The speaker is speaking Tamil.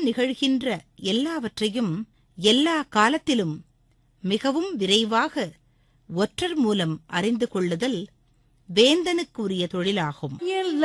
நிகழ்கின்ற எல்லாவற்றையும் எல்லா காலத்திலும் மிகவும் விரைவாக ஒற்றர் மூலம் அறிந்து கொள்ளுதல் வேந்தனுக்குரிய தொழிலாகும்.